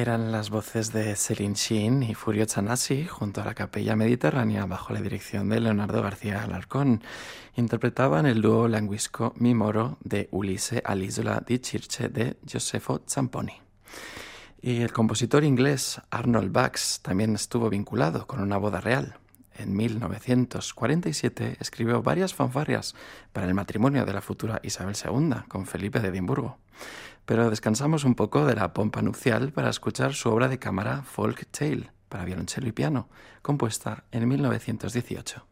Eran las voces de Céline Shin y Furio Chanasi junto a la Capella Mediterránea bajo la dirección de Leonardo García Alarcón. Interpretaban el dúo linguisco Mi Moro de Ulisse all'isola di Circe de Josefo Zamponi. Y el compositor inglés Arnold Bax también estuvo vinculado con una boda real. En 1947 escribió varias fanfarrias para el matrimonio de la futura Isabel II con Felipe de Edimburgo. Pero descansamos un poco de la pompa nupcial para escuchar su obra de cámara Folk Tale para violonchelo y piano, compuesta en 1918.